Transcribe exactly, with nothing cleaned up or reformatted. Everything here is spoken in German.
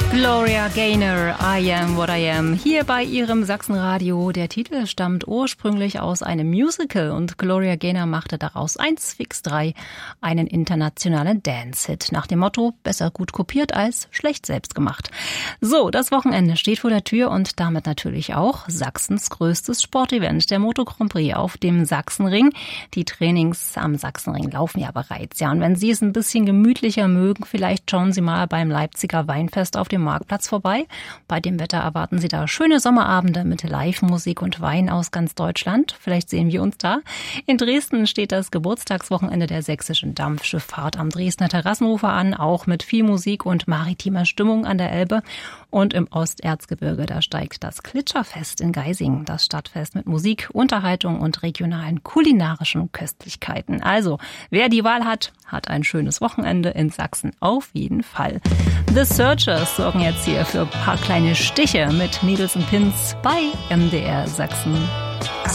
Gloria Gaynor, I Am What I Am, hier bei ihrem Sachsenradio. Der Titel stammt ursprünglich aus einem Musical und Gloria Gaynor machte daraus eins fix drei, einen internationalen Dance-Hit. Nach dem Motto, besser gut kopiert als schlecht selbst gemacht. So, das Wochenende steht vor der Tür und damit natürlich auch Sachsens größtes Sportevent, der Moto Grand Prix auf dem Sachsenring. Die Trainings am Sachsenring laufen ja bereits, ja. Und wenn Sie es ein bisschen gemütlicher mögen, vielleicht schauen Sie mal beim Leipziger Weinfest auf dem Marktplatz vorbei. Bei dem Wetter erwarten Sie da schöne Sommerabende mit Live-Musik und Wein aus ganz Deutschland. Vielleicht sehen wir uns da. In Dresden steht das Geburtstagswochenende der sächsischen Dampfschifffahrt am Dresdner Terrassenufer an, auch mit viel Musik und maritimer Stimmung an der Elbe. Und im Osterzgebirge, da steigt das Klitscherfest in Geising, das Stadtfest mit Musik, Unterhaltung und regionalen kulinarischen Köstlichkeiten. Also, wer die Wahl hat, hat ein schönes Wochenende in Sachsen auf jeden Fall. The Searchers sorgen jetzt hier für ein paar kleine Stiche mit Needles and Pins bei M D R Sachsen.